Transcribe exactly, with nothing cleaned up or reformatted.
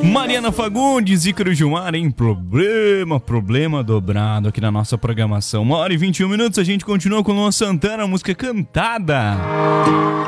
Mariana Fagundes, Ícaro Gilmar em Problema, Problema Dobrado aqui na nossa programação. Uma hora e vinte e um minutos, a gente continua com Luan Santana, música cantada.